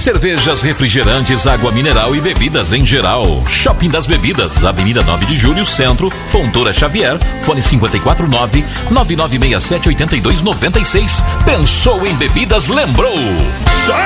Cervejas, refrigerantes, água mineral e bebidas em geral. Shopping das Bebidas, Avenida 9 de Julho, Centro, Fontoura Xavier, fone 549-9967-8296. Pensou em bebidas, lembrou.